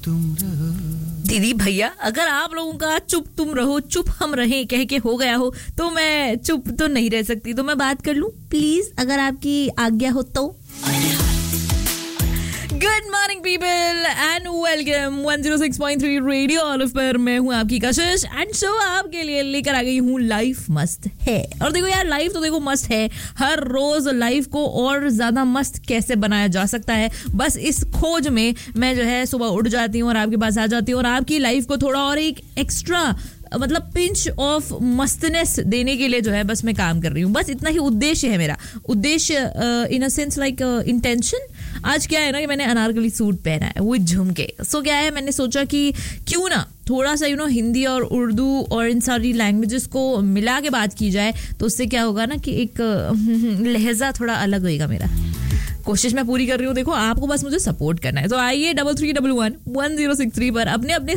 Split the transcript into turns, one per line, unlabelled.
तुम रहो।
दीदी भैया, अगर आप लोगों का चुप तुम रहो चुप हम रहें कह के हो गया हो तो मैं चुप तो नहीं रह सकती, तो मैं बात कर लूं प्लीज, अगर आपकी आज्ञा हो तो। Good morning people and welcome 106.3 radio olive पर मैं हूं आपकी कशिश एंड शो आपके लिए लेकर आ गई हूं लाइफ मस्त है। और देखो यार, लाइफ तो देखो मस्त है, हर रोज लाइफ को और ज्यादा मस्त कैसे बनाया जा सकता है, बस इस खोज में मैं जो है सुबह उठ जाती हूँ और आपके पास आ जाती हूँ और आपकी लाइफ को थोड़ा और एक एक्स्ट्रा मतलब पिंच ऑफ मस्तनेस देने के लिए जो है बस मैं काम कर रही हूँ। बस इतना ही उद्देश्य है मेरा, उद्देश्य इन अ सेंस लाइक इंटेंशन। आज क्या है ना कि मैंने अनारकली सूट पहना है वो झुमके, सो क्या है मैंने सोचा कि क्यों ना थोड़ा सा हिंदी और उर्दू और इन सारी लैंग्वेजेस को मिला के बात की जाए, तो उससे क्या होगा ना कि एक लहजा थोड़ा अलग होएगा मेरा। कोशिश मैं पूरी कर रही हूँ, देखो आपको बस मुझे सपोर्ट करना है। तो आइए 3311 1063 पर अपने अपने